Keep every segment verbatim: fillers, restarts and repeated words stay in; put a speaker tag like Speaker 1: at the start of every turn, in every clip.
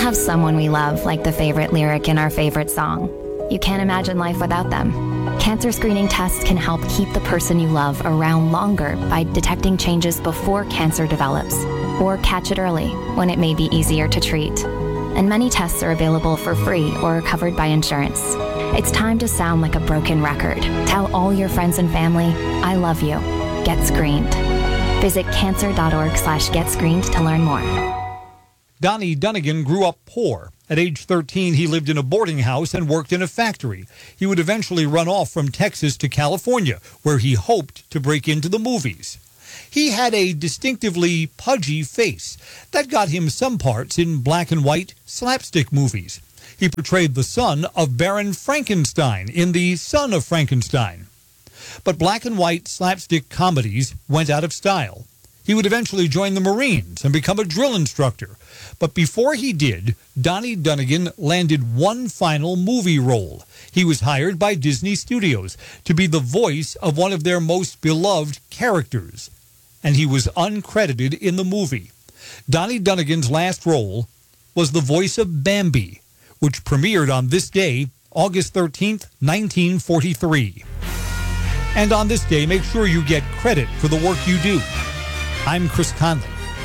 Speaker 1: have someone we love, like the favorite lyric in our favorite song. You can't imagine life without them. Cancer screening tests can help keep the person you love around longer by detecting changes before cancer develops, or catch it early when it may be easier to treat. And many tests are available for free or covered by insurance. It's time to sound like a broken record. Tell all your friends and family, I love you. Get screened. Visit cancer.org slash get screened to learn more.
Speaker 2: Donnie Dunnigan grew up poor. At age thirteen, he lived in a boarding house and worked in a factory. He would eventually run off from Texas to California, where he hoped to break into the movies. He had a distinctively pudgy face that got him some parts in black and white slapstick movies. He portrayed the son of Baron Frankenstein in The Son of Frankenstein. But black and white slapstick comedies went out of style. He would eventually join the Marines and become a drill instructor. But before he did, Donnie Dunnigan landed one final movie role. He was hired by Disney Studios to be the voice of one of their most beloved characters. And he was uncredited in the movie. Donnie Dunnigan's last role was the voice of Bambi, which premiered on this day, August thirteenth, nineteen forty-three. And on this day, make sure you get credit for the work you do. I'm Chris Conley.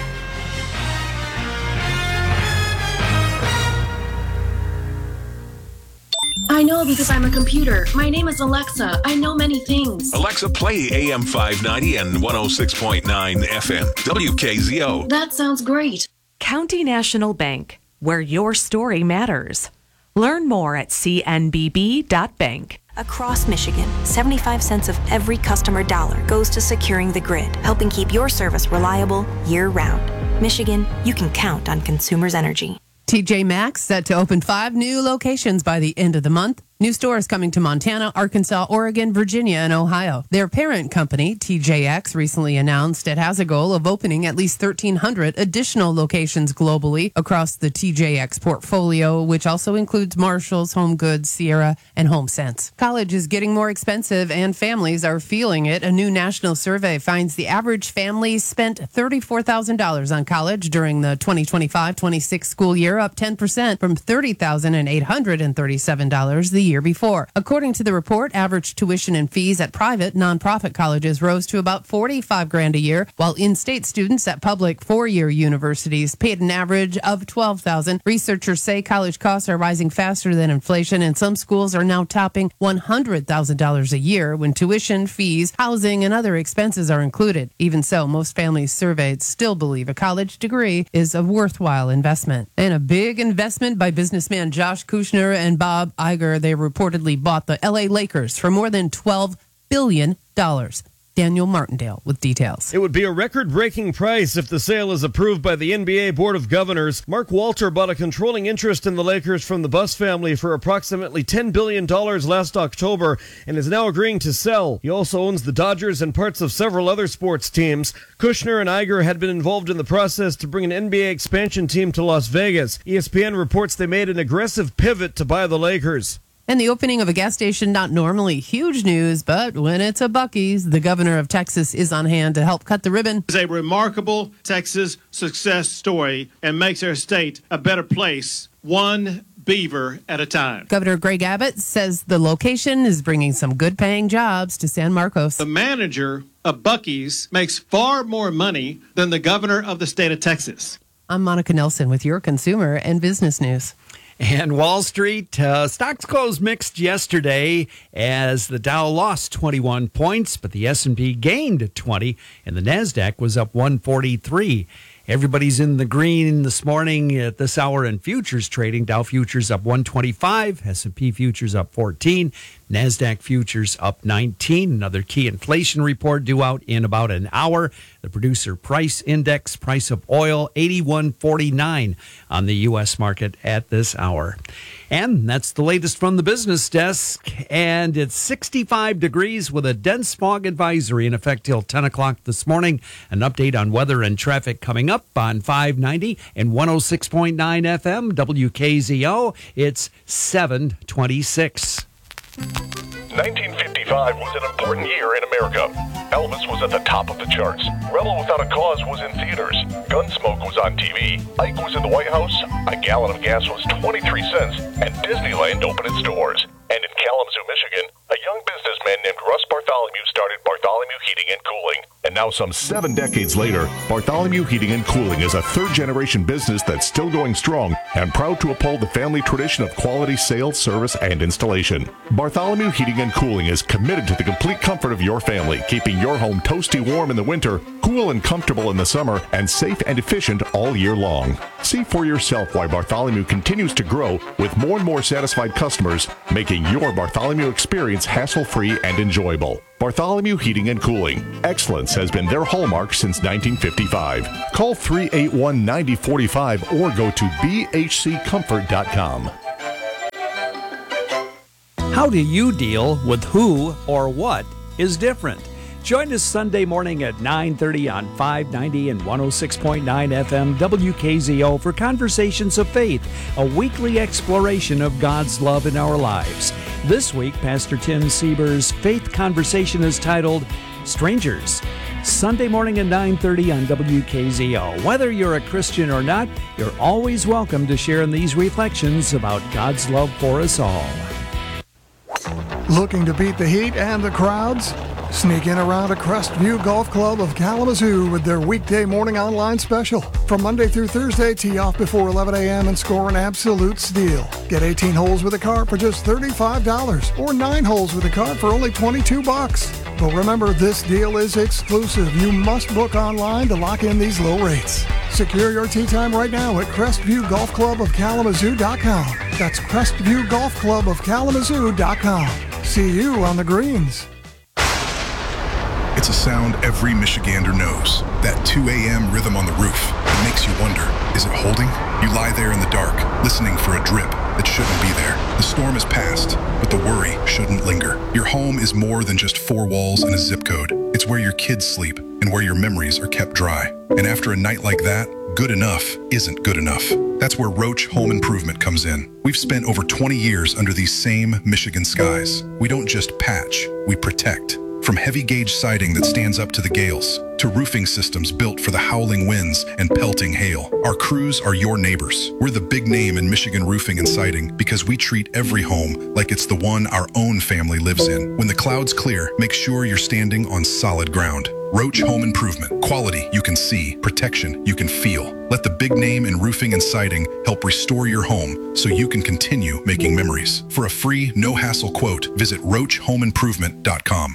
Speaker 3: I know because I'm a computer. My name is Alexa. I know many things.
Speaker 4: Alexa, play A M five ninety and one oh six point nine F M, W K Z O.
Speaker 3: That sounds great.
Speaker 5: County National Bank, where your story matters. Learn more at c n b b dot bank.
Speaker 6: Across Michigan, seventy-five cents of every customer dollar goes to securing the grid, helping keep your service reliable year-round. Michigan, you can count on Consumers Energy.
Speaker 7: T J Maxx set to open five new locations by the end of the month. New stores coming to Montana, Arkansas, Oregon, Virginia, and Ohio. Their parent company, T J X, recently announced it has a goal of opening at least thirteen hundred additional locations globally across the T J X portfolio, which also includes Marshalls, Home Goods, Sierra, and HomeSense. College is getting more expensive, and families are feeling it. A new national survey finds the average family spent thirty-four thousand dollars on college during the twenty twenty-five twenty-six school year, up ten percent from thirty thousand eight hundred thirty-seven dollars the year before. According to the report, average tuition and fees at private nonprofit colleges rose to about forty-five grand a year, while in-state students at public four-year universities paid an average of twelve thousand dollars. Researchers say college costs are rising faster than inflation, and some schools are now topping one hundred thousand dollars a year when tuition, fees, housing, and other expenses are included. Even so, most families surveyed still believe a college degree is a worthwhile investment. And a big investment by businessman Josh Kushner and Bob Iger. They reportedly bought the L A Lakers for more than twelve billion dollars. Daniel Martindale with details.
Speaker 8: It would be a record-breaking price if the sale is approved by the N B A Board of Governors. Mark Walter bought a controlling interest in the Lakers from the Buss family for approximately ten billion dollars last October and is now agreeing to sell. He also owns the Dodgers and parts of several other sports teams. Kushner and Iger had been involved in the process to bring an N B A expansion team to Las Vegas. E S P N reports they made an aggressive pivot to buy the Lakers.
Speaker 7: And the opening of a gas station, not normally huge news, but when it's a Buc-ee's, the governor of Texas is on hand to help cut the ribbon.
Speaker 9: It's a remarkable Texas success story and makes our state a better place, one beaver at a time.
Speaker 7: Governor Greg Abbott says the location is bringing some good-paying jobs to San Marcos.
Speaker 9: The manager of Buc-ee's makes far more money than the governor of the state of Texas.
Speaker 7: I'm Monica Nelson with your consumer and business news.
Speaker 10: And Wall Street, uh, stocks closed mixed yesterday as the Dow lost twenty-one points, but the S and P gained twenty, and the NASDAQ was up one forty-three. Everybody's in the green this morning at this hour in futures trading. Dow futures up one twenty-five, S and P futures up fourteen, NASDAQ futures up nineteen. Another key inflation report due out in about an hour. The producer price index, price of oil, eighty-one forty-nine on the U S market at this hour. And that's the latest from the business desk. And it's sixty-five degrees with a dense fog advisory in effect till ten o'clock this morning. An update on weather and traffic coming up on five ninety and one oh six point nine F M, W K Z O. It's seven twenty-six.
Speaker 4: nineteen fifty-five was an important year in America. Elvis was at the top of the charts. Rebel Without a Cause was in theaters. Gunsmoke was on T V. Ike was in the White House. a gallon of gas was twenty-three cents, and Disneyland opened its doors. And in Kalamazoo, Michigan, a young businessman named Russ Bartholomew started Bartholomew Heating and Cooling.
Speaker 11: And now, some seven decades later, Bartholomew Heating and Cooling is a third-generation business that's still going strong and proud to uphold the family tradition of quality sales, service, and installation. Bartholomew Heating and Cooling is committed to the complete comfort of your family, keeping your home toasty warm in the winter, cool and comfortable in the summer, and safe and efficient all year long. See for yourself why Bartholomew continues to grow with more and more satisfied customers, making your Bartholomew experience hassle-free and enjoyable. Bartholomew Heating and Cooling. Excellence has been their hallmark since nineteen fifty-five. Call three eight one, nine zero four five or go to b h c comfort dot com.
Speaker 10: How do you deal with who or what is different? Join us Sunday morning at nine thirty on five ninety and one oh six point nine F M W K Z O for Conversations of Faith, a weekly exploration of God's love in our lives. This week, Pastor Tim Sieber's Faith Conversation is titled Strangers. Sunday morning at nine thirty on W K Z O. Whether you're a Christian or not, you're always welcome to share in these reflections about God's love for us all.
Speaker 12: Looking to beat the heat and the crowds? Sneak in around a Crestview Golf Club of Kalamazoo with their weekday morning online special. From Monday through Thursday, tee off before eleven a.m. and score an absolute steal. Get eighteen holes with a cart for just thirty-five dollars or nine holes with a cart for only twenty-two bucks. But remember, this deal is exclusive. You must book online to lock in these low rates. Secure your tee time right now at Crestview Golf Club of Kalamazoo dot com. That's Crestview Golf Club of Kalamazoo dot com. See you on the greens.
Speaker 13: It's a sound every Michigander knows. That two a.m. rhythm on the roof. It makes you wonder, is it holding? You lie there in the dark, listening for a drip that shouldn't be there. The storm is past, but the worry shouldn't linger. Your home is more than just four walls and a zip code. It's where your kids sleep and where your memories are kept dry. And after a night like that, good enough isn't good enough. That's where Roach Home Improvement comes in. We've spent over twenty years under these same Michigan skies. We don't just patch, we protect. From heavy gauge siding that stands up to the gales, to roofing systems built for the howling winds and pelting hail, our crews are your neighbors. We're the big name in Michigan roofing and siding because we treat every home like it's the one our own family lives in. When the clouds clear, make sure you're standing on solid ground. Roach Home Improvement. Quality you can see, protection you can feel. Let the big name in roofing and siding help restore your home so you can continue making memories. For a free, no-hassle quote, visit roach home improvement dot com.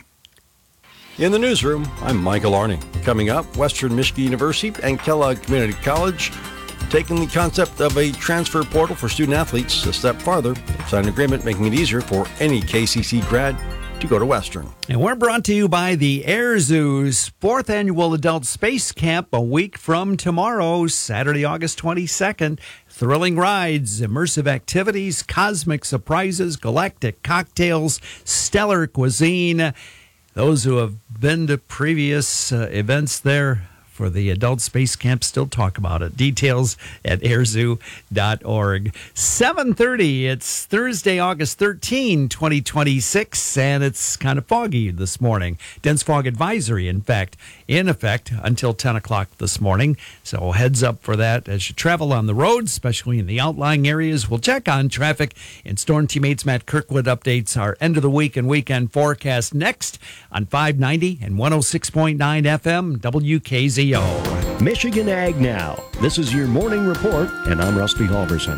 Speaker 14: In the newsroom, I'm Michael Arning. Coming up, Western Michigan University and Kellogg Community College taking the concept of a transfer portal for student athletes a step farther. They've signed an agreement making it easier for any K C C grad to go to Western.
Speaker 10: And we're brought to you by the Air Zoo's fourth annual Adult Space Camp a week from tomorrow, Saturday, August twenty-second. Thrilling rides, immersive activities, cosmic surprises, galactic cocktails, stellar cuisine. Those who have been to previous uh, events there for the Adult Space Camp still talk about it. Details at air zoo dot org. seven thirty, it's Thursday, August thirteenth, twenty twenty-six, and it's kind of foggy this morning. Dense fog advisory, in fact, in effect until ten o'clock this morning. So heads up for that as you travel on the roads, especially in the outlying areas. We'll check on traffic and Storm Teammates Matt Kirkwood updates our end of the week and weekend forecast next on five ninety and one oh six point nine F M W K Z O.
Speaker 15: Michigan Ag Now. This is your morning report, and I'm Rusty Halverson.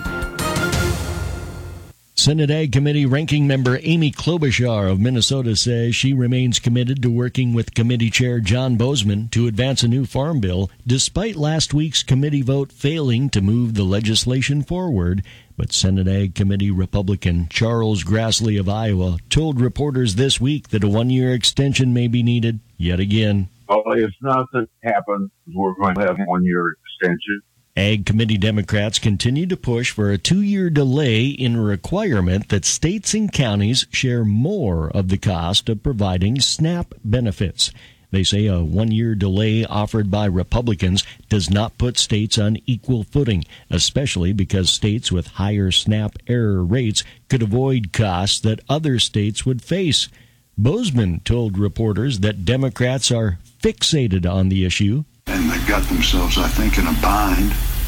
Speaker 15: Senate Ag Committee Ranking Member Amy Klobuchar of Minnesota says she remains committed to working with Committee Chair John Bozeman to advance a new farm bill, despite last week's committee vote failing to move the legislation forward. But Senate Ag Committee Republican Charles Grassley of Iowa told reporters this week that a one-year extension may be needed yet again.
Speaker 16: Well, if nothing happens, we're going to have a one-year extension.
Speaker 15: Ag Committee Democrats continue to push for a two-year delay in a requirement that states and counties share more of the cost of providing SNAP benefits. They say a one-year delay offered by Republicans does not put states on equal footing, especially because states with higher SNAP error rates could avoid costs that other states would face. Bozeman told reporters that Democrats are fixated on the issue.
Speaker 17: And they've got themselves, I think, in a bind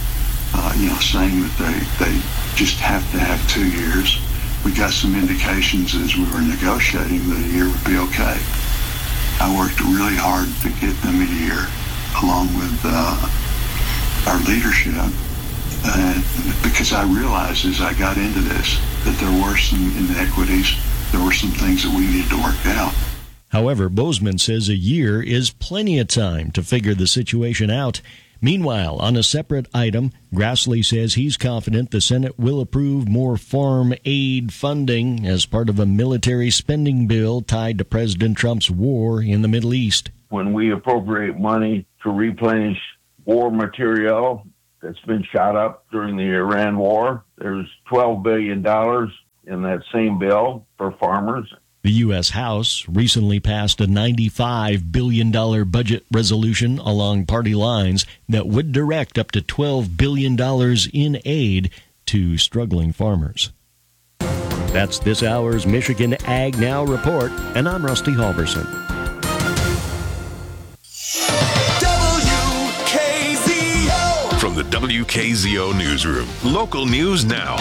Speaker 17: uh, you know, saying that they, they just have to have two years. We got some indications as we were negotiating that a year would be okay. I worked really hard to get them a year, along with uh, our leadership, uh, because I realized as I got into this that there were some inequities, there were some things that we needed to work out.
Speaker 15: However, Bozeman says a year is plenty of time to figure the situation out. Meanwhile, on a separate item, Grassley says he's confident the Senate will approve more farm aid funding as part of a military spending bill tied to President Trump's war in the Middle East.
Speaker 16: When we appropriate money to replenish war material that's been shot up during the Iran war, there's twelve billion dollars in that same bill for farmers.
Speaker 15: The U S. House recently passed a ninety-five billion dollars budget resolution along party lines that would direct up to twelve billion dollars in aid to struggling farmers. That's this hour's Michigan Ag Now report, and I'm Rusty Halverson.
Speaker 18: W K Z O.
Speaker 19: From the W K Z O Newsroom, local news now.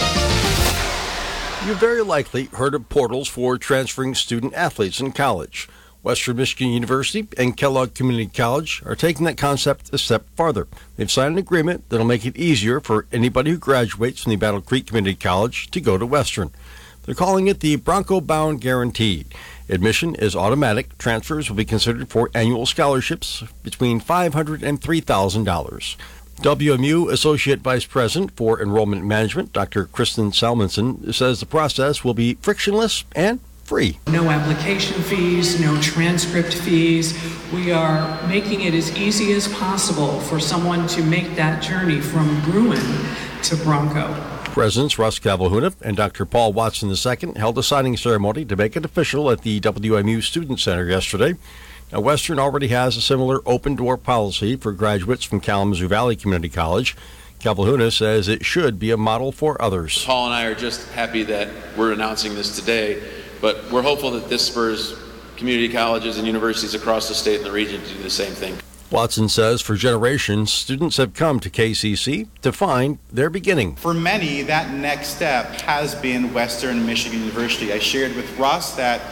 Speaker 14: You've very likely heard of portals for transferring student athletes in college. Western Michigan University and Kellogg Community College are taking that concept a step farther. They've signed an agreement that'll make it easier for anybody who graduates from the Battle Creek Community College to go to Western. They're calling it the Bronco Bound Guarantee. Admission is automatic. Transfers will be considered for annual scholarships between five hundred dollars and three thousand dollars. W M U Associate Vice President for Enrollment Management, Doctor Kristen Salmonson, says the process will be frictionless and free.
Speaker 20: No application fees, no transcript fees. We are making it as easy as possible for someone to make that journey from Bruin to Bronco.
Speaker 14: Presidents Russ Calhoun and Doctor Paul Watson the Second held a signing ceremony to make it official at the W M U Student Center yesterday. Now, Western already has a similar open-door policy for graduates from Kalamazoo Valley Community College. Calhoun says it should be a model for others.
Speaker 21: Paul and I are just happy that we're announcing this today, but we're hopeful that this spurs community colleges and universities across the state and the region to do the same thing.
Speaker 14: Watson says for generations, students have come to K C C to find their beginning.
Speaker 22: For many, that next step has been Western Michigan University. I shared with Russ that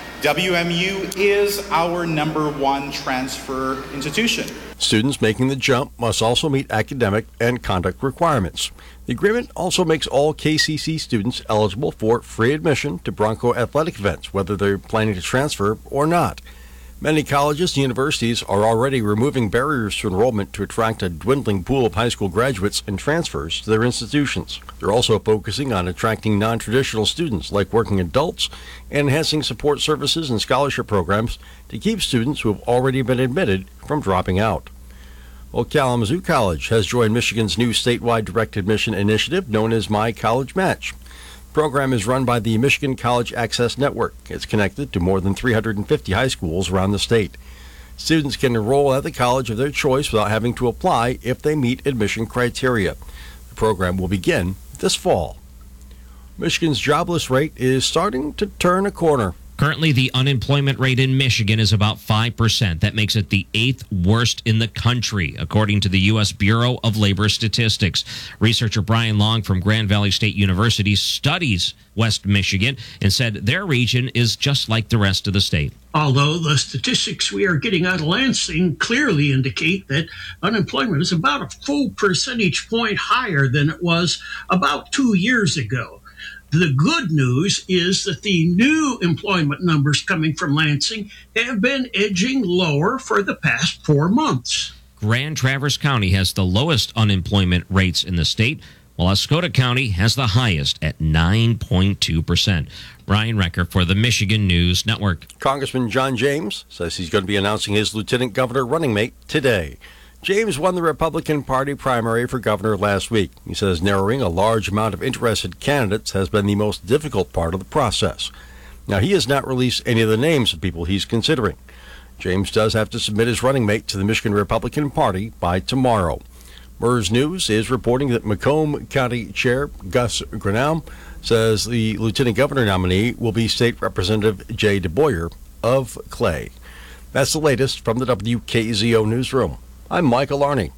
Speaker 22: W M U is our number one transfer institution.
Speaker 14: Students making the jump must also meet academic and conduct requirements. The agreement also makes all K C C students eligible for free admission to Bronco athletic events, whether they're planning to transfer or not. Many colleges and universities are already removing barriers to enrollment to attract a dwindling pool of high school graduates and transfers to their institutions. They're also focusing on attracting non-traditional students like working adults and enhancing support services and scholarship programs to keep students who have already been admitted from dropping out. Well, Kalamazoo College has joined Michigan's new statewide direct admission initiative known as My College Match. The program is run by the Michigan College Access Network. It's connected to more than three hundred fifty high schools around the state. Students can enroll at the college of their choice without having to apply if they meet admission criteria. The program will begin this fall. Michigan's jobless rate is starting to turn a corner.
Speaker 23: Currently, the unemployment rate in Michigan is about five percent. That makes it the eighth worst in the country, according to the U S Bureau of Labor Statistics. Researcher Brian Long from Grand Valley State University studies West Michigan and said their region is just like the rest of the state.
Speaker 24: Although the statistics we are getting out of Lansing clearly indicate that unemployment is about a full percentage point higher than it was about two years ago. The good news is that the new employment numbers coming from Lansing have been edging lower for the past four months.
Speaker 23: Grand Traverse County has the lowest unemployment rates in the state, while Escota County has the highest at nine point two percent. Brian Recker for the Michigan News Network.
Speaker 14: Congressman John James says he's going to be announcing his lieutenant governor running mate today. James won the Republican Party primary for governor last week. He says narrowing a large amount of interested candidates has been the most difficult part of the process. Now, he has not released any of the names of people he's considering. James does have to submit his running mate to the Michigan Republican Party by tomorrow. MERS News is reporting that Macomb County Chair Gus Grinnell says the lieutenant governor nominee will be State Representative Jay DeBoyer of Clay. That's the latest from the W K Z O Newsroom. I'm Michael Arney.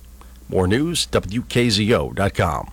Speaker 14: More news, W K Z O dot com.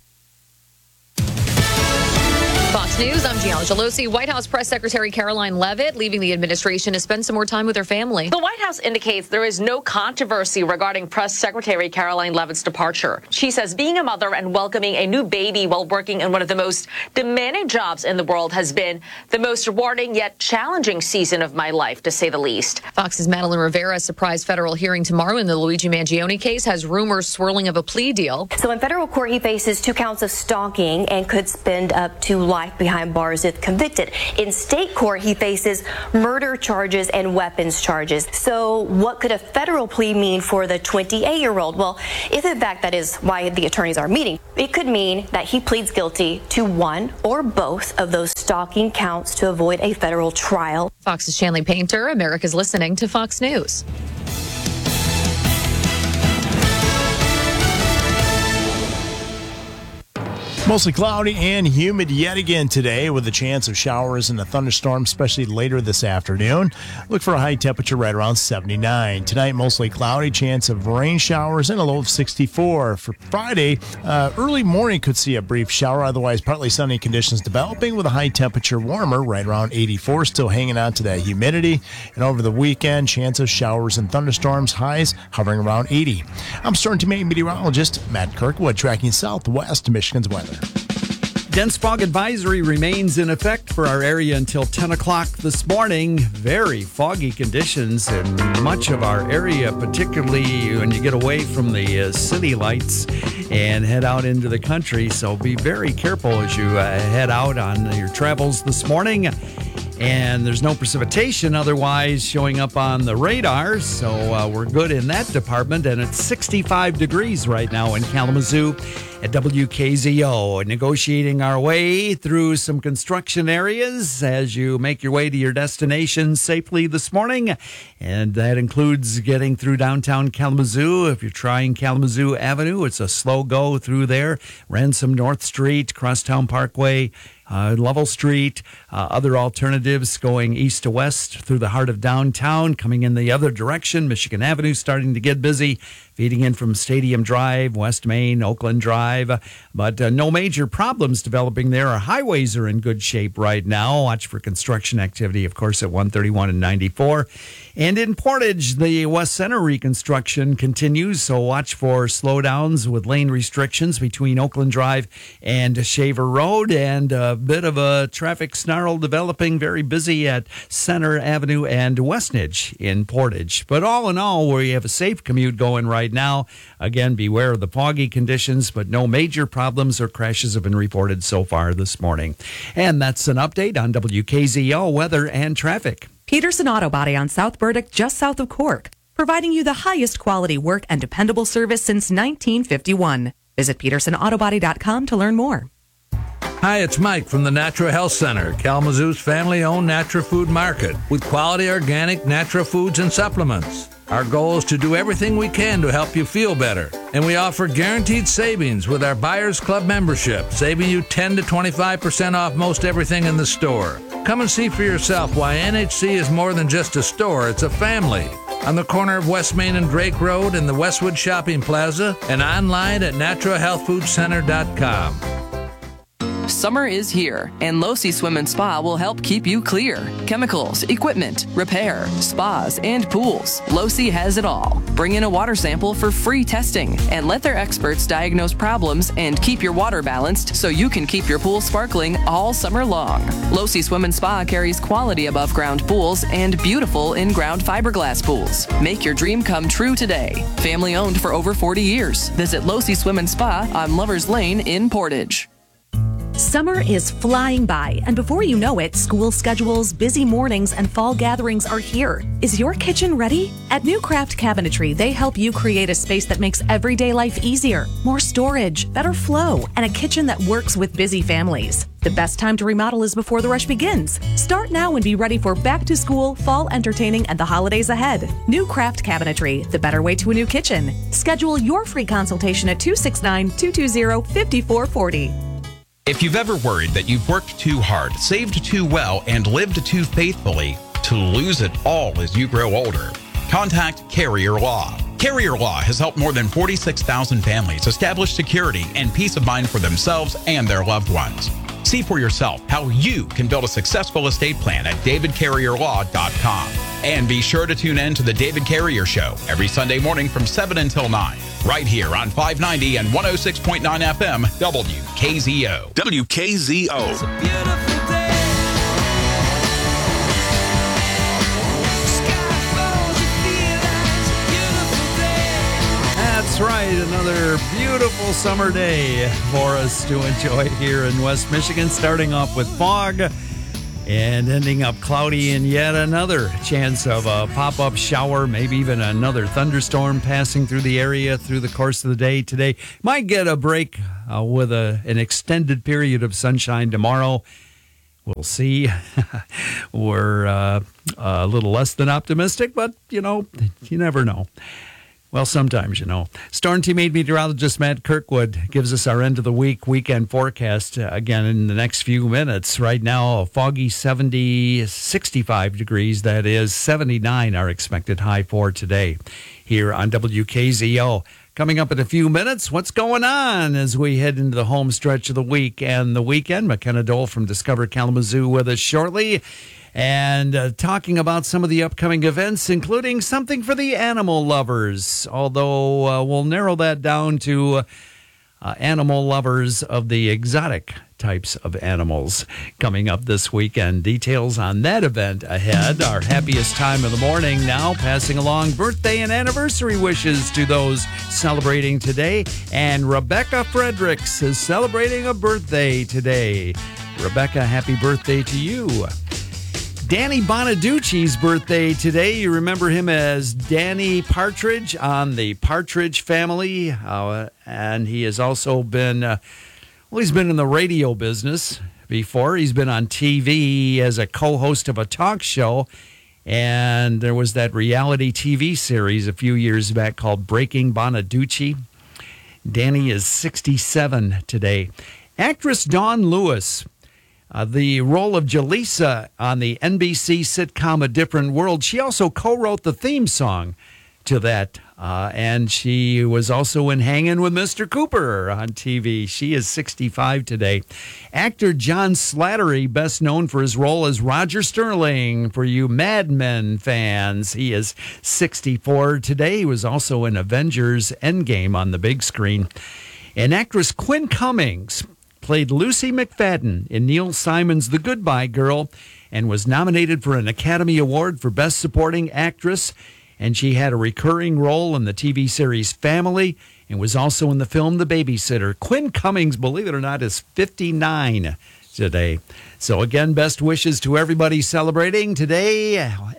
Speaker 1: Fox News, I'm Gianna Gelosi. White House Press Secretary Caroline Leavitt leaving the administration to spend some more time with her family.
Speaker 2: The White House indicates there is no controversy regarding Press Secretary Caroline Leavitt's departure. She says being a mother and welcoming a new baby while working in one of the most demanding jobs in the world has been the most rewarding yet challenging season of my life, to say the least.
Speaker 1: Fox's Madeline Rivera's surprise federal hearing tomorrow in the Luigi Mangione case has rumors swirling of a plea deal.
Speaker 3: So in federal court, he faces two counts of stalking and could spend up to life behind bars if convicted. In state court, he faces murder charges and weapons charges. So what could a federal plea mean for the twenty-eight-year-old? Well, if in fact that is why the attorneys are meeting, it could mean that he pleads guilty to one or both of those stalking counts to avoid a federal trial.
Speaker 1: Fox's Shanley Painter, America's listening to Fox News.
Speaker 5: Mostly cloudy and humid yet again today with a chance of showers and a thunderstorm, especially later this afternoon. Look for a high temperature right around seventy-nine. Tonight, mostly cloudy, chance of rain showers and a low of sixty-four. For Friday, uh, early morning could see a brief shower, otherwise partly sunny conditions developing with a high temperature warmer right around eighty-four, still hanging on to that humidity. And over the weekend, chance of showers and thunderstorms, highs hovering around eighty. I'm Storm Team eight meteorologist Matt Kirkwood, tracking southwest Michigan's weather.
Speaker 10: Dense fog advisory remains in effect for our area until ten o'clock this morning. Very foggy conditions in much of our area, particularly when you get away from the uh, city lights and head out into the country. So be very careful as you uh, head out on your travels this morning. And there's no precipitation otherwise showing up on the radar, so uh, we're good in that department. And it's sixty-five degrees right now in Kalamazoo at W K Z O. Negotiating our way through some construction areas as you make your way to your destination safely this morning. And that includes getting through downtown Kalamazoo. If you're trying Kalamazoo Avenue, it's a slow go through there. Ransom North Street, Crosstown Parkway, Uh, Level Street, uh, other alternatives going east to west through the heart of downtown, coming in the other direction. Michigan Avenue starting to get busy, feeding in from Stadium Drive, West Main, Oakland Drive. But uh, no major problems developing there. Our highways are in good shape right now. Watch for construction activity, of course, at one thirty-one and ninety-four. And in Portage, the West Center reconstruction continues, so watch for slowdowns with lane restrictions between Oakland Drive and Shaver Road, and a bit of a traffic snarl developing, very busy at Center Avenue and Westnedge in Portage. But all in all, we have a safe commute going right now. Again, beware of the foggy conditions, but no major problems or crashes have been reported so far this morning. And that's an update on W K Z O weather and traffic.
Speaker 25: Peterson Auto Body on South Burdick, just south of Cork, providing you the highest quality work and dependable service since nineteen fifty-one. Visit peterson auto body dot com to learn more.
Speaker 26: Hi, it's Mike from the Natural Health Center, Kalamazoo's family-owned natural food market with quality organic natural foods and supplements. Our goal is to do everything we can to help you feel better. And we offer guaranteed savings with our Buyers Club membership, saving you ten to twenty-five percent off most everything in the store. Come and see for yourself why N H C is more than just a store, it's a family. On the corner of West Main and Drake Road in the Westwood Shopping Plaza and online at natural health food center dot com.
Speaker 27: Summer is here, and Losi Swim and Spa will help keep you clear. Chemicals, equipment, repair, spas, and pools. Losi has it all. Bring in a water sample for free testing, and let their experts diagnose problems and keep your water balanced so you can keep your pool sparkling all summer long. Losi Swim and Spa carries quality above-ground pools and beautiful in-ground fiberglass pools. Make your dream come true today. Family owned for over forty years. Visit Losi Swim and Spa on Lovers Lane in Portage.
Speaker 25: Summer is flying by, and before you know it, school schedules, busy mornings, and fall gatherings are here. Is your kitchen ready? At New Craft Cabinetry, they help you create a space that makes everyday life easier, more storage, better flow, and a kitchen that works with busy families. The best time to remodel is before the rush begins. Start now and be ready for back to school, fall entertaining, and the holidays ahead. New Craft Cabinetry, the better way to a new kitchen. Schedule your free consultation at two six nine, two two zero, five four four zero.
Speaker 28: If you've ever worried that you've worked too hard, saved too well, and lived too faithfully to lose it all as you grow older, contact Carrier Law. Carrier Law has helped more than forty-six thousand families establish security and peace of mind for themselves and their loved ones. See for yourself how you can build a successful estate plan at david carrier law dot com. And be sure to tune in to The David Carrier Show every Sunday morning from seven until nine, right here on five ninety and one oh six point nine F M W K Z O.
Speaker 19: W K Z O.
Speaker 10: That's right, another beautiful summer day for us to enjoy here in West Michigan, starting off with fog and ending up cloudy and yet another chance of a pop-up shower, maybe even another thunderstorm passing through the area through the course of the day today. Might get a break uh, with a, an extended period of sunshine tomorrow. We'll see. We're uh, a little less than optimistic, but, you know, you never know. Well, sometimes, you know. Storm Team eight meteorologist Matt Kirkwood gives us our end of the week weekend forecast uh, again in the next few minutes. Right now, a foggy seventy, sixty-five degrees. That is seventy-nine, our expected high for today here on W K Z O. Coming up in a few minutes, what's going on as we head into the home stretch of the week and the weekend? McKenna Dole from Discover Kalamazoo with us shortly. And uh, talking about some of the upcoming events, including something for the animal lovers, although uh, we'll narrow that down to uh, animal lovers of the exotic types of animals coming up this weekend. Details on that event ahead. Our happiest time of the morning now, passing along birthday and anniversary wishes to those celebrating today. And Rebecca Fredericks is celebrating a birthday today. Rebecca, happy birthday to you. Danny Bonaducci's birthday today. You remember him as Danny Partridge on the Partridge Family. Uh, and he has also been, uh, well, he's been in the radio business before. He's been on T V as a co-host of a talk show. And there was that reality T V series a few years back called Breaking Bonaducci. Danny is sixty-seven today. Actress Dawn Lewis. Uh, the role of Jaleesa on the N B C sitcom A Different World. She also co-wrote the theme song to that. Uh, and she was also in Hangin' with Mister Cooper on T V. She is sixty-five today. Actor John Slattery, best known for his role as Roger Sterling for you Mad Men fans. He is sixty-four today. He was also in Avengers Endgame on the big screen. And actress Quinn Cummings played Lucy McFadden in Neil Simon's The Goodbye Girl and was nominated for an Academy Award for Best Supporting Actress. And she had a recurring role in the T V series Family and was also in the film The Babysitter. Quinn Cummings, believe it or not, is fifty-nine today. So again, best wishes to everybody celebrating today,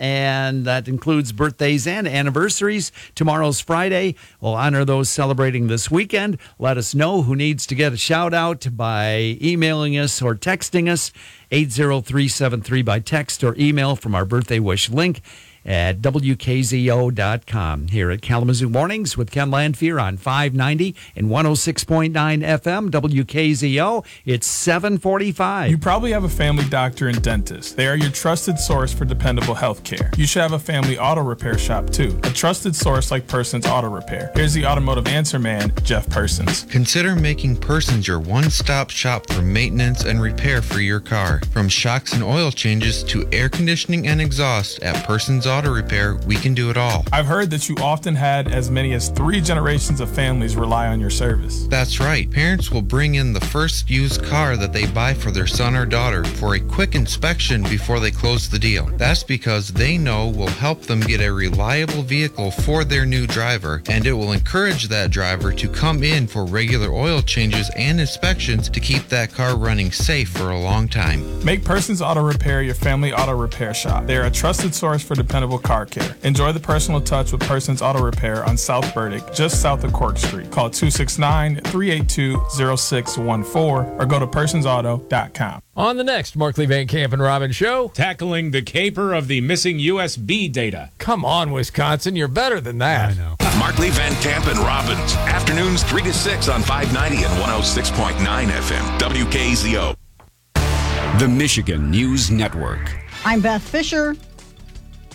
Speaker 10: and that includes birthdays and anniversaries. Tomorrow's Friday. We'll honor those celebrating this weekend. Let us know who needs to get a shout out by emailing us or texting us eight oh three seven three by text or email from our birthday wish link at W K Z O dot com. Here at Kalamazoo Mornings with Ken Landfear on five ninety and one oh six point nine F M W K Z O. It's seven forty-five.
Speaker 4: You probably have a family doctor and dentist. They are your trusted source for dependable health care. You should have a family auto repair shop too, a trusted source like Persons Auto Repair. Here's the automotive answer man, Jeff Persons.
Speaker 6: Consider making Persons your one-stop shop for maintenance and repair for your car. From shocks and oil changes to air conditioning and exhaust, at Persons Auto Repair, we can do it all.
Speaker 4: I've heard that you often had as many as three generations of families rely on your service.
Speaker 6: That's right. Parents will bring in the first used car that they buy for their son or daughter for a quick inspection before they close the deal. That's because they know will help them get a reliable vehicle for their new driver, and it will encourage that driver to come in for regular oil changes and inspections to keep that car running safe for a long time.
Speaker 4: Make Persons Auto Repair your family auto repair shop. They are a trusted source for dependable car care. Enjoy the personal touch with Persons Auto Repair on South Burdick, just south of Cork Street. Call two six nine, three eight two, zero six one four or go to persons auto dot com.
Speaker 7: On the next Markley Van Camp and Robbins show, tackling the caper of the missing U S B data. Come on, Wisconsin, you're better than that. I know.
Speaker 19: Markley Van Camp and Robbins, afternoons three to six on five ninety and one oh six point nine F M, W K Z O.
Speaker 8: The Michigan News Network.
Speaker 9: I'm Beth Fisher.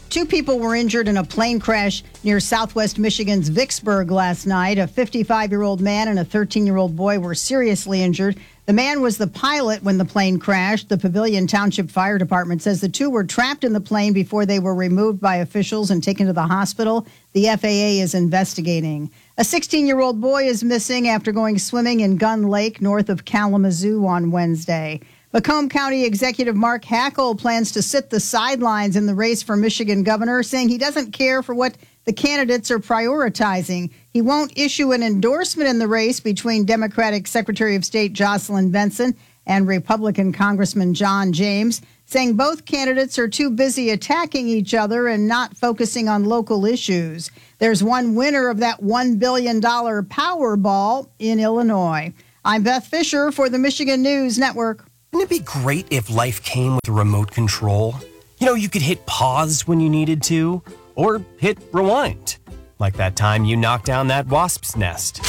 Speaker 8: Two people were injured in a plane crash near southwest Michigan's Vicksburg last night. A fifty-five-year-old man and a thirteen-year-old boy were seriously injured. The man was the pilot when the plane crashed. The Pavilion Township Fire Department says the two were trapped in the plane before they were removed by officials and taken to the hospital. The F A A is investigating. A sixteen-year-old boy is missing after going swimming in Gun Lake north of Kalamazoo on Wednesday. Macomb County Executive Mark Hackel plans to sit the sidelines in the race for Michigan governor, saying he doesn't care for what the candidates are prioritizing. He won't issue an endorsement in the race between Democratic Secretary of State Jocelyn Benson and Republican Congressman John James, saying both candidates are too busy attacking each other and not focusing on local issues. There's one winner of that one billion dollars Powerball in Illinois. I'm Beth Fisher for the Michigan News Network.
Speaker 9: Wouldn't it be great if life came with a remote control? You know, you could hit pause when you needed to, or hit rewind. Like that time you knocked down that wasp's nest.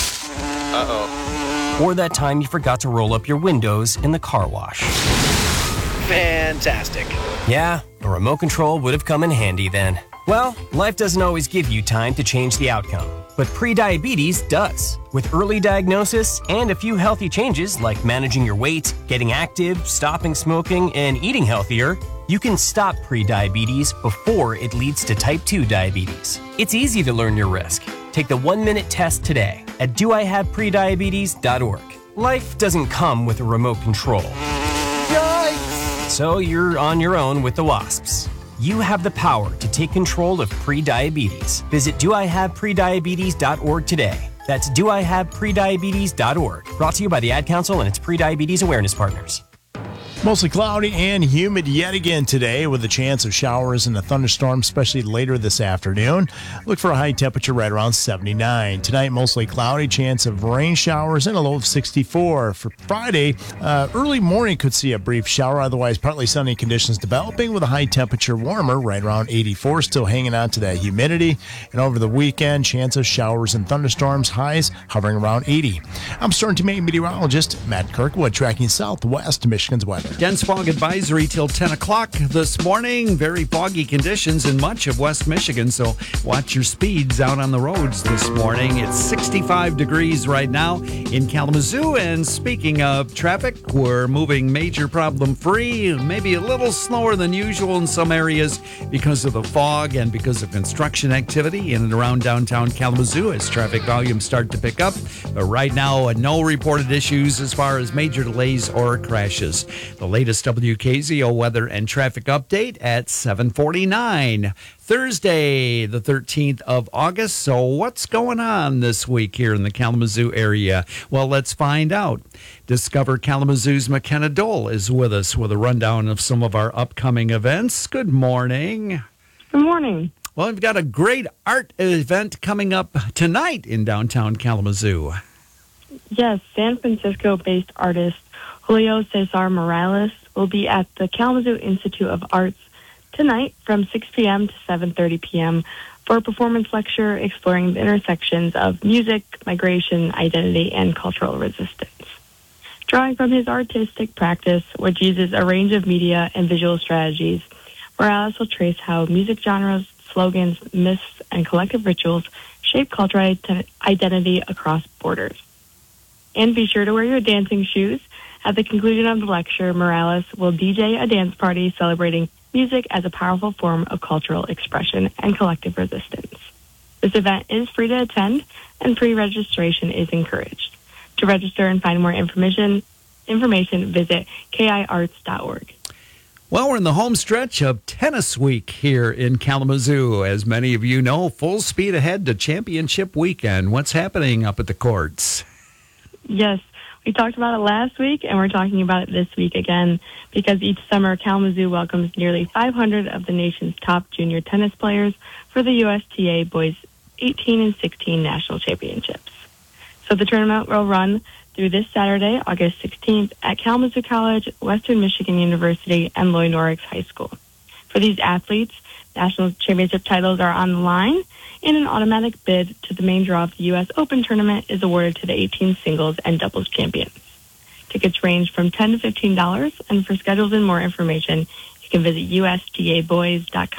Speaker 9: Uh-oh. Or that time you forgot to roll up your windows in the car wash.
Speaker 11: Fantastic.
Speaker 9: Yeah, a remote control would have come in handy then. Well, life doesn't always give you time to change the outcome, but prediabetes does. With early diagnosis and a few healthy changes like managing your weight, getting active, stopping smoking, and eating healthier, you can stop prediabetes before it leads to type two diabetes. It's easy to learn your risk. Take the one-minute test today at do I have prediabetes dot org. Life doesn't come with a remote control. Yikes! So you're on your own with the wasps. You have the power to take control of prediabetes. Visit do I have prediabetes dot org today. That's do I have prediabetes dot org. Brought to you by the Ad Council and its prediabetes awareness partners.
Speaker 5: Mostly cloudy and humid yet again today with a chance of showers and a thunderstorm, especially later this afternoon. Look for a high temperature right around seventy-nine. Tonight, mostly cloudy, chance of rain showers and a low of sixty-four. For Friday, uh, early morning could see a brief shower, otherwise partly sunny conditions developing with a high temperature warmer right around eighty-four, still hanging on to that humidity. And over the weekend, chance of showers and thunderstorms, highs hovering around eighty. I'm Storm Team eight meteorologist Matt Kirkwood, tracking southwest Michigan's weather.
Speaker 10: Dense fog advisory till ten o'clock this morning. Very foggy conditions in much of West Michigan, so watch your speeds out on the roads this morning. It's sixty-five degrees right now in Kalamazoo. And speaking of traffic, we're moving major problem free, maybe a little slower than usual in some areas because of the fog and because of construction activity in and around downtown Kalamazoo as traffic volumes start to pick up. But right now, no reported issues as far as major delays or crashes. The latest W K Z O weather and traffic update at seven forty-nine. Thursday, the thirteenth of August. So what's going on this week here in the Kalamazoo area? Well, let's find out. Discover Kalamazoo's McKenna Dole is with us with a rundown of some of our upcoming events. Good morning.
Speaker 12: Good morning.
Speaker 10: Well, we've got a great art event coming up tonight in downtown Kalamazoo.
Speaker 12: Yes, San Francisco-based artist Julio Cesar Morales will be at the Kalamazoo Institute of Arts tonight from six p.m. to seven thirty p.m. for a performance lecture exploring the intersections of music, migration, identity, and cultural resistance. Drawing from his artistic practice, which uses a range of media and visual strategies, Morales will trace how music genres, slogans, myths, and collective rituals shape cultural identity across borders. And be sure to wear your dancing shoes. At the conclusion of the lecture, Morales will D J a dance party celebrating music as a powerful form of cultural expression and collective resistance. This event is free to attend, and pre-registration is encouraged. To register and find more information, information visit K I arts dot org.
Speaker 10: Well, we're in the home stretch of Tennis Week here in Kalamazoo. As many of you know, full speed ahead to championship weekend. What's happening up at the courts?
Speaker 12: Yes. We talked about it last week, and we're talking about it this week again, because each summer Kalamazoo welcomes nearly five hundred of the nation's top junior tennis players for the U S T A Boys eighteen and sixteen National Championships. So the tournament will run through this Saturday, August sixteenth, at Kalamazoo College, Western Michigan University, and Loy Norrix High School. For these athletes, national championship titles are on the line, and an automatic bid to the main draw of the U S Open tournament is awarded to the eighteen singles and doubles champions. Tickets range from ten dollars to fifteen dollars, and for schedules and more information, you can visit U S T A boys dot com.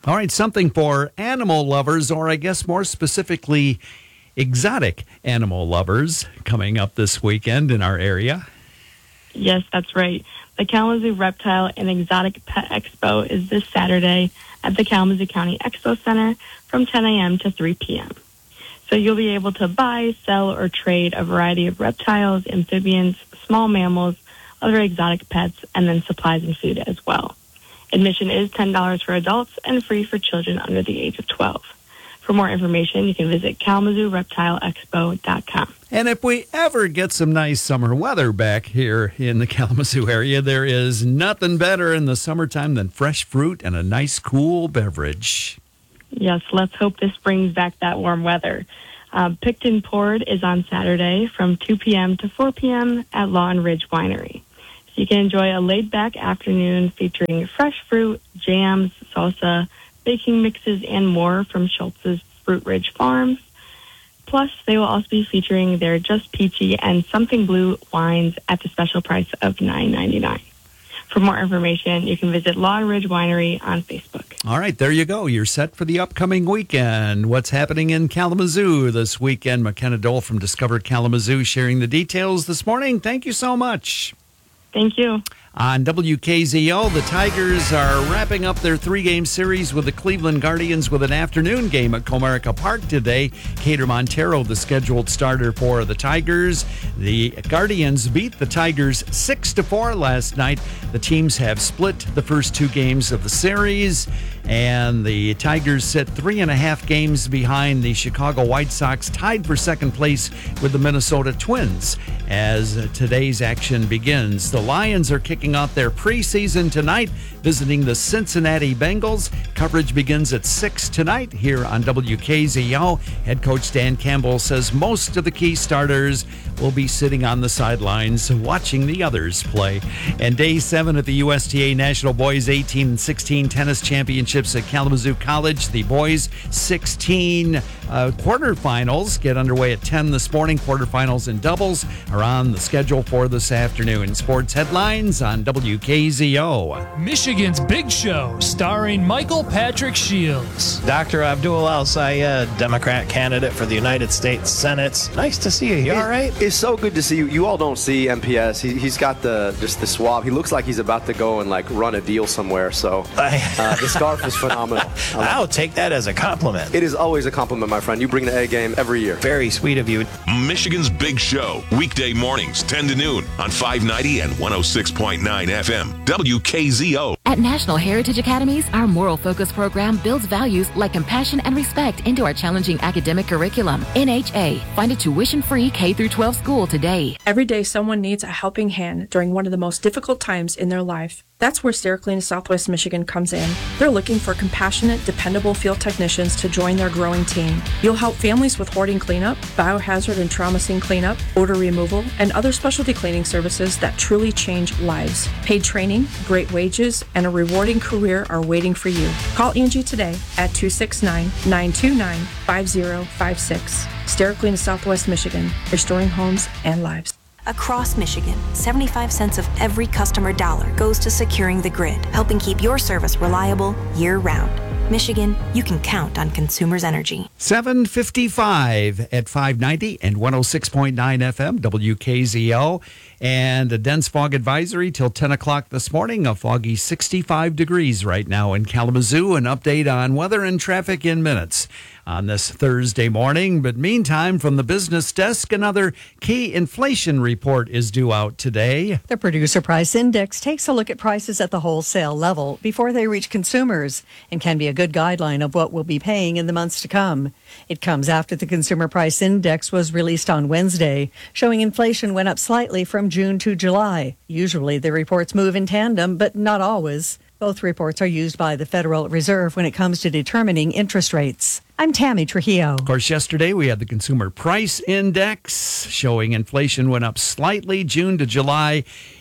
Speaker 10: All right, something for animal lovers, or I guess more specifically, exotic animal lovers, coming up this weekend in our area.
Speaker 12: Yes, that's right. The Kalamazoo Reptile and Exotic Pet Expo is this Saturday at the Kalamazoo County Expo Center from ten a.m. to three p.m. So you'll be able to buy, sell, or trade a variety of reptiles, amphibians, small mammals, other exotic pets, and then supplies and food as well. Admission is ten dollars for adults and free for children under the age of twelve. For more information, you can visit kalamazoo reptile expo dot com.
Speaker 10: And if we ever get some nice summer weather back here in the Kalamazoo area, there is nothing better in the summertime than fresh fruit and a nice cool beverage.
Speaker 12: Yes, let's hope this brings back that warm weather. Uh, Picked and Poured is on Saturday from two p.m. to four p.m. at Lawn Ridge Winery. So you can enjoy a laid-back afternoon featuring fresh fruit, jams, salsa, baking mixes, and more from Schultz's Fruit Ridge Farms. Plus, they will also be featuring their Just Peachy and Something Blue wines at the special price of nine ninety-nine. For more information, you can visit Lawn Ridge Winery on Facebook.
Speaker 10: All right, there you go. You're set for the upcoming weekend. What's happening in Kalamazoo this weekend? McKenna Dole from Discover Kalamazoo sharing the details this morning. Thank you so much.
Speaker 12: Thank you.
Speaker 10: On W K Z O, the Tigers are wrapping up their three-game series with the Cleveland Guardians with an afternoon game at Comerica Park today. Cater Montero, the scheduled starter for the Tigers. The Guardians beat the Tigers six to four last night. The teams have split the first two games of the series, and the Tigers sit three and a half games behind the Chicago White Sox, tied for second place with the Minnesota Twins as today's action begins. The Lions are kicking off their preseason tonight, visiting the Cincinnati Bengals. Coverage begins at six tonight here on W K Z O. Head coach Dan Campbell says most of the key starters will be sitting on the sidelines watching the others play. And day seven at the U S T A National Boys eighteen and sixteen Tennis Championships at Kalamazoo College. The boys sixteen uh, quarterfinals get underway at ten this morning. Quarterfinals and doubles are on the schedule for this afternoon. Sports headlines on W K Z O.
Speaker 11: Michigan's Big Show, starring Michael Patrick Shields.
Speaker 13: Doctor Abdul Al-Sayed, Democrat candidate for the United States Senate. Nice to see you. You all right?
Speaker 15: It's so good to see you. You all don't see M P S. He, he's got the just the swab. He looks like he's about to go and like run a deal somewhere. So uh, the scarf is phenomenal.
Speaker 13: I'll take that as a compliment.
Speaker 15: It is always a compliment, my friend. You bring the A game every year.
Speaker 13: Very sweet of you.
Speaker 19: Michigan's Big Show, weekday mornings, ten to noon on five ninety and one oh six point nine F M, W K Z O.
Speaker 16: At National Heritage Academies, our moral focus program builds values like compassion and respect into our challenging academic curriculum. N H A, find a tuition-free K through twelve school today.
Speaker 17: Every day someone needs a helping hand during one of the most difficult times in their life. That's where SteriClean Southwest Michigan comes in. They're looking for compassionate, dependable field technicians to join their growing team. You'll help families with hoarding cleanup, biohazard and trauma scene cleanup, odor removal, and other specialty cleaning services that truly change lives. Paid training, great wages, and a rewarding career are waiting for you. Call Angie today at two six nine, nine two nine, five zero five six. SteriClean Southwest Michigan, restoring homes and lives.
Speaker 18: Across Michigan, seventy-five cents of every customer dollar goes to securing the grid, helping keep your service reliable year-round. Michigan, you can count on Consumers Energy.
Speaker 10: seven fifty-five at five ninety and one oh six point nine F M, W K Z O. And a dense fog advisory till ten o'clock this morning. A foggy sixty-five degrees right now in Kalamazoo. An update on weather and traffic in minutes on this Thursday morning. But meantime, from the business desk, another key inflation report is due out today.
Speaker 20: The Producer Price Index takes a look at prices at the wholesale level before they reach consumers and can be a good guideline of what we'll be paying in the months to come. It comes after the Consumer Price Index was released on Wednesday, showing inflation went up slightly from June to July. Usually the reports move in tandem, but not always. Both reports are used by the Federal Reserve when it comes to determining interest rates. I'm Tammy Trujillo.
Speaker 10: Of course, yesterday we had the Consumer Price Index showing inflation went up slightly June to July.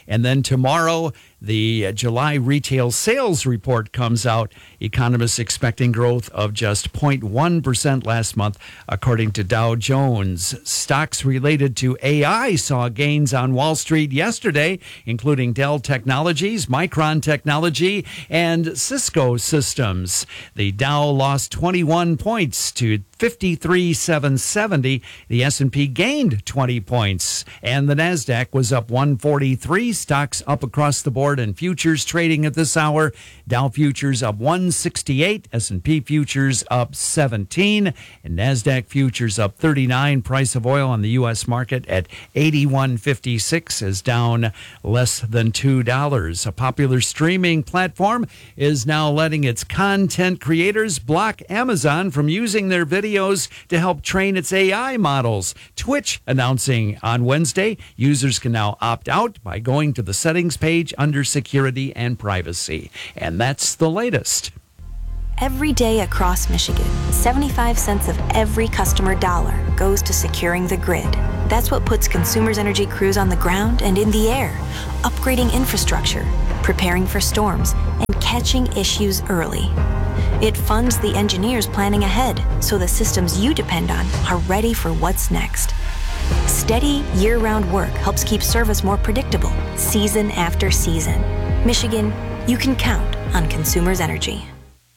Speaker 10: And then tomorrow, the July retail sales report comes out. Economists expecting growth of just zero point one percent last month, according to Dow Jones. Stocks related to A I saw gains on Wall Street yesterday, including Dell Technologies, Micron Technology, and Cisco Systems. The Dow lost twenty-one points to fifty-three thousand seven hundred seventy. The S and P gained twenty points, and the NASDAQ was up one forty-three. Stocks up across the board, and futures trading at this hour. Dow futures up one sixty-eight, S and P futures up seventeen, and NASDAQ futures up thirty-nine. Price of oil on the U S market at eighty-one fifty-six is down less than two dollars. A popular streaming platform is now letting its content creators block Amazon from using their videos to help train its A I models. Twitch announcing on Wednesday users can now opt out by going to the settings page under security and privacy. And that's the latest.
Speaker 18: Every day across Michigan, seventy-five cents of every customer dollar goes to securing the grid. That's what puts Consumers Energy crews on the ground and in the air, upgrading infrastructure, preparing for storms, and catching issues early. It funds the engineers planning ahead so the systems you depend on are ready for what's next. Steady, year-round work helps keep service more predictable, season after season. Michigan, you can count on Consumers Energy.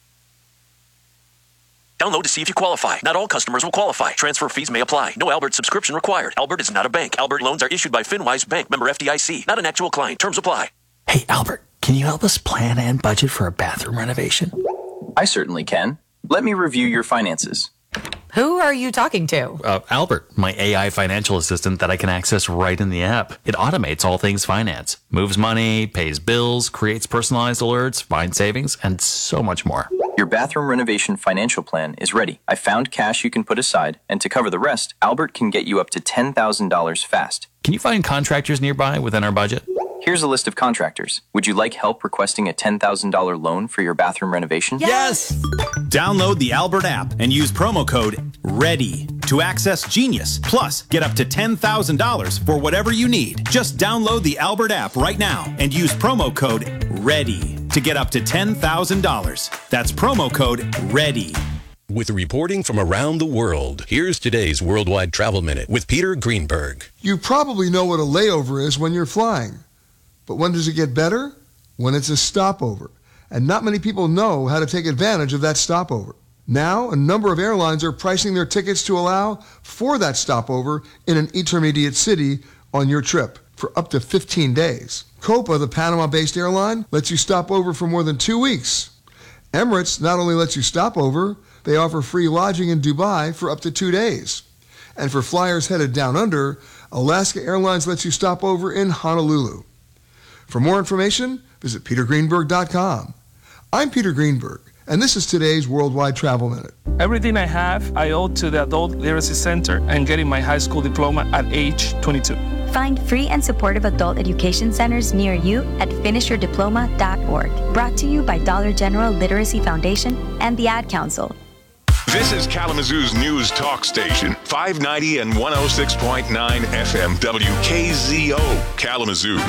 Speaker 1: Download to see if you qualify. Not all customers will qualify. Transfer fees may apply. No Albert subscription required. Albert is not a bank. Albert loans are issued by FinWise Bank, member F D I C. Not an actual client. Terms apply.
Speaker 2: Hey, Albert, can you help us plan and budget for a bathroom renovation?
Speaker 3: I certainly can. Let me review your finances.
Speaker 14: Who are you talking to?
Speaker 2: Uh, Albert, my A I financial assistant that I can access right in the app. It automates all things finance, moves money, pays bills, creates personalized alerts, finds savings, and so much more.
Speaker 3: Your bathroom renovation financial plan is ready. I found cash you can put aside, and to cover the rest, Albert can get you up to ten thousand dollars fast.
Speaker 2: Can you find contractors nearby within our budget?
Speaker 3: Here's a list of contractors. Would you like help requesting a ten thousand dollars loan for your bathroom renovation?
Speaker 21: Yes! Download the Albert app and use promo code READY to access Genius. Plus, get up to ten thousand dollars for whatever you need. Just download the Albert app right now and use promo code READY to get up to ten thousand dollars. That's promo code READY.
Speaker 22: With reporting from around the world, here's today's Worldwide Travel Minute with Peter Greenberg.
Speaker 23: You probably know what a layover is when you're flying. But when does it get better? When it's a stopover. And not many people know how to take advantage of that stopover. Now, a number of airlines are pricing their tickets to allow for that stopover in an intermediate city on your trip for up to fifteen days. Copa, the Panama-based airline, lets you stop over for more than two weeks. Emirates not only lets you stop over, they offer free lodging in Dubai for up to two days. And for flyers headed down under, Alaska Airlines lets you stop over in Honolulu. For more information, visit peter greenberg dot com. I'm Peter Greenberg, and this is today's Worldwide Travel Minute.
Speaker 24: Everything I have, I owe to the Adult Literacy Center and getting my high school diploma at age twenty-two.
Speaker 29: Find free and supportive adult education centers near you at finish your diploma dot org. Brought to you by Dollar General Literacy Foundation and the Ad Council.
Speaker 19: This is Kalamazoo's news talk station, five ninety and one oh six point nine F M W K Z O, Kalamazoo.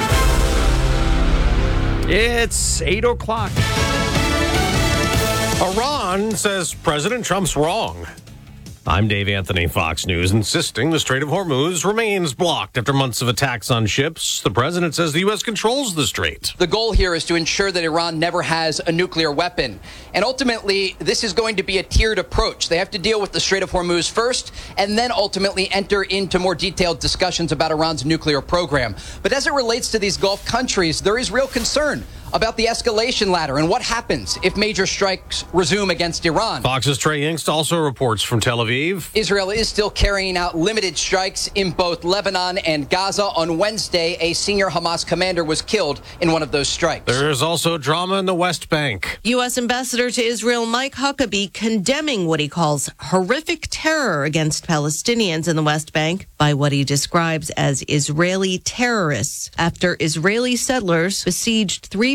Speaker 10: It's eight o'clock.
Speaker 30: Iran says President Trump's wrong. I'm Dave Anthony, Fox News, insisting the Strait of Hormuz remains blocked after months of attacks on ships. The president says the U S controls the strait.
Speaker 31: The goal here is to ensure that Iran never has a nuclear weapon. And ultimately, this is going to be a tiered approach. They have to deal with the Strait of Hormuz first, and then ultimately enter into more detailed discussions about Iran's nuclear program. But as it relates to these Gulf countries, there is real concern about the escalation ladder and what happens if major strikes resume against Iran.
Speaker 30: Fox's Trey Yingst also reports from Tel Aviv.
Speaker 31: Israel is still carrying out limited strikes in both Lebanon and Gaza. On Wednesday, a senior Hamas commander was killed in one of those strikes.
Speaker 30: There is also drama in the West Bank.
Speaker 32: U S Ambassador to Israel Mike Huckabee condemning what he calls horrific terror against Palestinians in the West Bank by what he describes as Israeli terrorists after Israeli settlers besieged three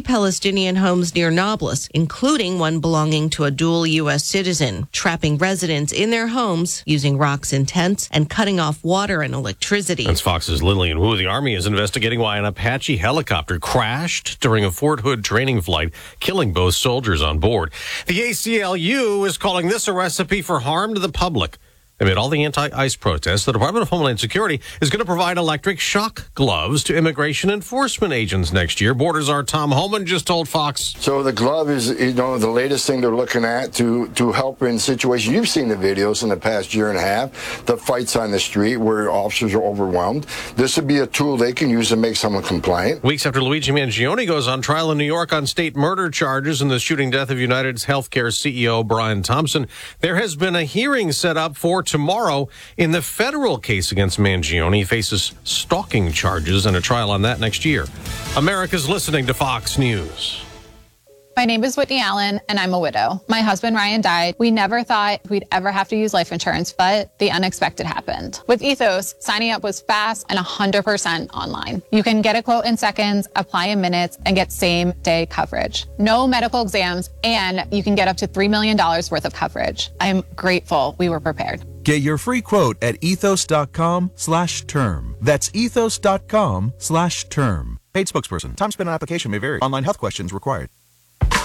Speaker 32: Palestinian homes near Nablus, including one belonging to a dual U S citizen, trapping residents in their homes using rocks and tents and cutting off water and electricity.
Speaker 30: That's Fox's Lillian Wu. The Army is investigating why an Apache helicopter crashed during a Fort Hood training flight, killing both soldiers on board. The A C L U is calling this a recipe for harm to the public. Amid all the anti-ICE protests, the Department of Homeland Security is going to provide electric shock gloves to immigration enforcement agents next year. Borders our Tom Holman just told Fox.
Speaker 4: So the glove is, you know, the latest thing they're looking at to, to help in situations. You've seen the videos in the past year and a half, the fights on the street where officers are overwhelmed. This would be a tool they can use to make someone compliant.
Speaker 30: Weeks after Luigi Mangione goes on trial in New York on state murder charges in the shooting death of United's healthcare C E O Brian Thompson, there has been a hearing set up for tomorrow in the federal case against Mangione. He faces stalking charges and a trial on that next year. America's listening to Fox News.
Speaker 5: My name is Whitney Allen, and I'm a widow. My husband, Ryan, died. We never thought we'd ever have to use life insurance, but the unexpected happened. With Ethos, signing up was fast and one hundred percent online. You can get a quote in seconds, apply in minutes, and get same-day coverage. No medical exams, and you can get up to three million dollars worth of coverage. I'm grateful we were prepared.
Speaker 6: Get your free quote at ethos.com slash term. That's ethos.com slash term. Paid spokesperson. Time spent on application may vary. Online health questions required.